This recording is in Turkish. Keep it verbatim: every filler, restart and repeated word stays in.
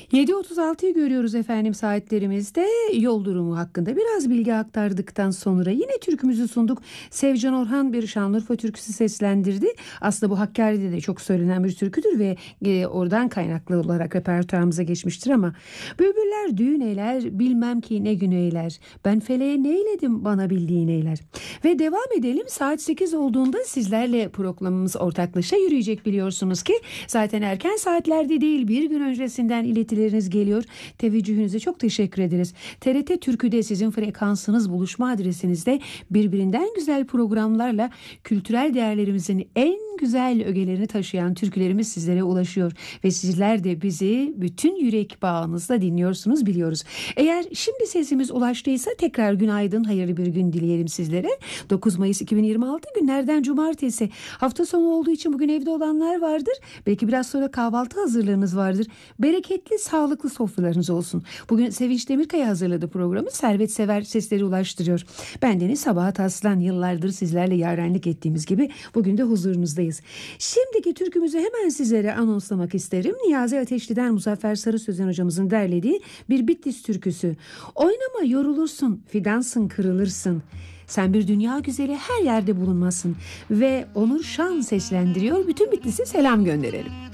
yedi otuz altıyı görüyoruz efendim saatlerimizde. Yol durumu hakkında biraz bilgi aktardıktan sonra yine türkümüzü sunduk. Sevcan Orhan bir Şanlıurfa türküsü seslendirdi. Aslında bu Hakkari'de de çok söylenen bir türküdür ve e, oradan kaynaklı olarak repertuarımıza geçmiştir ama bülbüller düğün eyler, bilmem ki ne gün eyler. Ben feleğe neyledim, bana bildiğin eyler. Ve devam edelim. Saat sekiz olduğunda sizlerle programımız ortaklaşa yürüyecek, biliyorsunuz ki. Zaten erken saatlerde değil, bir gün öncesinden iletileriniz geliyor. Teveccühünüze çok teşekkür ederiz. T R T Türkü'de sizin frekansınız, buluşma adresinizde birbirinden güzel programlarla kültürel değerlerimizin en güzel ögelerini taşıyan türkülerimiz sizlere ulaşıyor. Ve sizler de bizi bütün yürek bağınızla dinliyorsunuz, biliyoruz. Eğer şimdi sesimiz ulaştıysa tekrar günaydın, hayırlı bir gün dileyelim sizlere. dokuz Mayıs iki bin yirmi altı günlerden cumartesi. Hafta sonu olduğu için bugün evde olanlar vardır. Belki biraz sonra kahvaltı hazırlığınız vardır. Bereketli, sağlıklı sofralarınız olsun. Bugün Sevinç Demirkaya hazırladı programı. Servet Sever sesleri ulaştırıyor. Bendeniz Sabahat Aslan, yıllardır sizlerle yarenlik ettiğimiz gibi bugün de huzurunuzdayız. Şimdiki türkümüzü hemen sizlere anonslamak isterim. Niyazi Ateşli'den Muzaffer Sarı Sözen hocamızın derlediği bir Bitlis türküsü. Oynama yorulursun, fidansın kırılırsın. Sen bir dünya güzeli, her yerde bulunmasın. Ve Onur Şan seslendiriyor. Bütün Bitlis'e selam gönderelim.